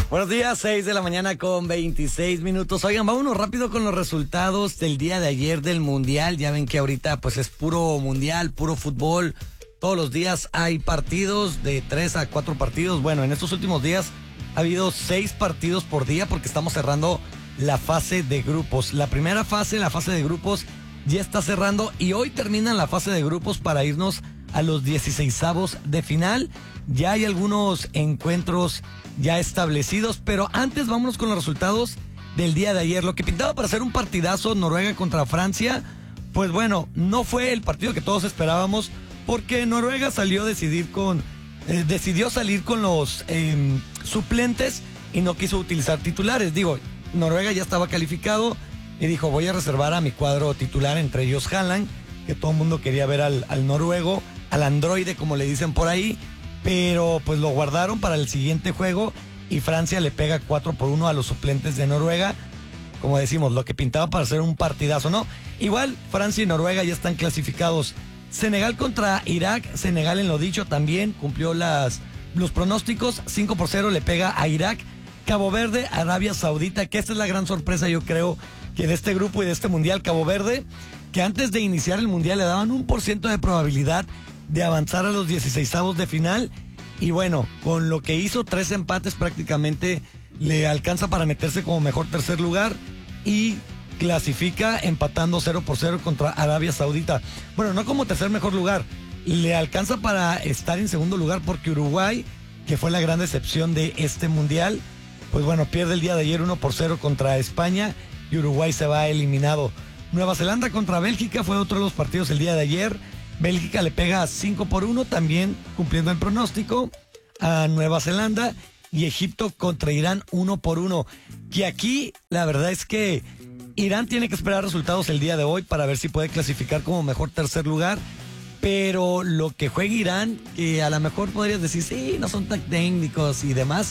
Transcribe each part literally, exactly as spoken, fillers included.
Buenos días, seis de la mañana con veintiséis minutos. Oigan, vámonos rápido con los resultados del día de ayer del Mundial. Ya ven que ahorita pues es puro Mundial, puro fútbol. Todos los días hay partidos, de tres a cuatro partidos. Bueno, en estos últimos días ha habido seis partidos por día porque estamos cerrando la fase de grupos. La primera fase, la fase de grupos, ya está cerrando y hoy termina la fase de grupos para irnos a los dieciseisavos de final. Ya hay algunos encuentros ya establecidos, pero antes vámonos con los resultados del día de ayer. Lo que pintaba para ser un partidazo, Noruega contra Francia, pues bueno, no fue el partido que todos esperábamos, porque Noruega salió a decidir con, eh, decidió salir con los eh, suplentes y no quiso utilizar titulares. Digo, Noruega ya estaba calificado y dijo, voy a reservar a mi cuadro titular, entre ellos Haaland, que todo el mundo quería ver al, al noruego, al androide, como le dicen por ahí, pero pues lo guardaron para el siguiente juego y Francia le pega cuatro por uno a los suplentes de Noruega. Como decimos, lo que pintaba para ser un partidazo, ¿no? Igual, Francia y Noruega ya están clasificados. Senegal contra Irak, Senegal en lo dicho también cumplió las, los pronósticos, cinco por cero le pega a Irak. Cabo Verde, Arabia Saudita, que esta es la gran sorpresa, yo creo, que de este grupo y de este mundial. Cabo Verde, que antes de iniciar el mundial le daban un por ciento de probabilidad de avanzar a los dieciseisavos de final, y bueno, con lo que hizo, tres empates prácticamente le alcanza para meterse como mejor tercer lugar y clasifica empatando cero por cero contra Arabia Saudita. Bueno, no como tercer mejor lugar, le alcanza para estar en segundo lugar porque Uruguay, que fue la gran decepción de este mundial, pues bueno, pierde el día de ayer uno por cero contra España y Uruguay se va eliminado. Nueva Zelanda contra Bélgica fue otro de los partidos el día de ayer. Bélgica le pega cinco por uno, también cumpliendo el pronóstico, a Nueva Zelanda. Y Egipto contra Irán uno por uno. Que aquí la verdad es que Irán tiene que esperar resultados el día de hoy para ver si puede clasificar como mejor tercer lugar. Pero lo que juega Irán, que a lo mejor podrías decir, sí, no son tan técnicos y demás,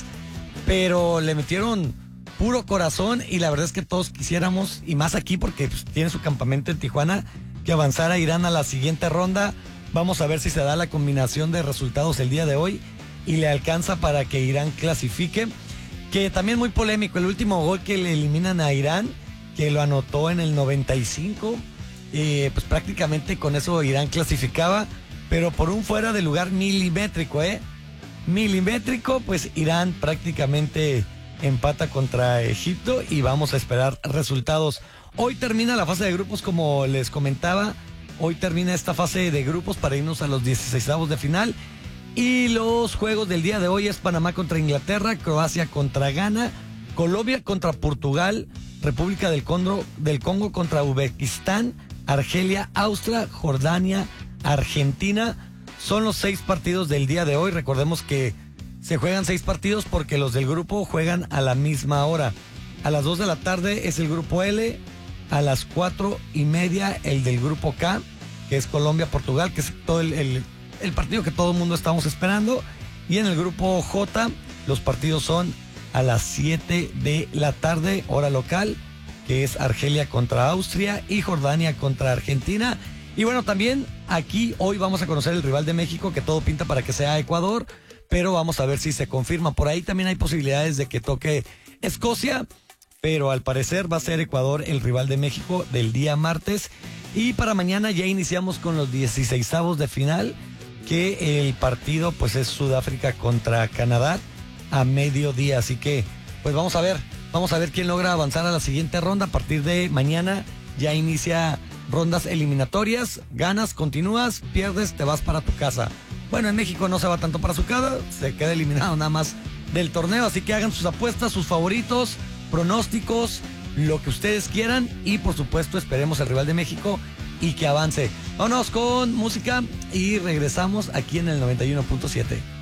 pero le metieron puro corazón y la verdad es que todos quisiéramos, y más aquí porque pues, tiene su campamento en Tijuana, que avanzara Irán a la siguiente ronda. Vamos a ver si se da la combinación de resultados el día de hoy y le alcanza para que Irán clasifique. Que también muy polémico, el último gol que le eliminan a Irán, que lo anotó en el noventa y cinco, eh, pues prácticamente con eso Irán clasificaba, pero por un fuera de lugar milimétrico, ¿eh? Milimétrico, pues Irán prácticamente empata contra Egipto y vamos a esperar resultados. Hoy termina la fase de grupos, como les comentaba. Hoy termina esta fase de grupos para irnos a los dieciseisavos de final. Y los juegos del día de hoy es Panamá contra Inglaterra, Croacia contra Ghana, Colombia contra Portugal, República del Congo, del Congo contra Uzbekistán, Argelia, Austria, Jordania, Argentina. Son los seis partidos del día de hoy. Recordemos que se juegan seis partidos porque los del grupo juegan a la misma hora. A las dos de la tarde es el grupo L, a las cuatro y media el del grupo K, que es Colombia-Portugal, que es todo el, el, el partido que todo el mundo estamos esperando. Y en el grupo J los partidos son a las siete de la tarde, hora local, que es Argelia contra Austria y Jordania contra Argentina. Y bueno, también aquí hoy vamos a conocer el rival de México, que todo pinta para que sea Ecuador, pero vamos a ver si se confirma. Por ahí también hay posibilidades de que toque Escocia, pero al parecer va a ser Ecuador el rival de México del día martes. Y para mañana ya iniciamos con los dieciseisavos de final, que el partido pues es Sudáfrica contra Canadá a mediodía. Así que pues vamos a ver, vamos a ver quién logra avanzar a la siguiente ronda. A partir de mañana ya inicia rondas eliminatorias, ganas, continúas, pierdes, te vas para tu casa. Bueno, en México no se va tanto para su casa, se queda eliminado nada más del torneo, así que hagan sus apuestas, sus favoritos, pronósticos, lo que ustedes quieran y por supuesto esperemos al rival de México y que avance. Vámonos con música y regresamos aquí en el noventa y uno punto siete.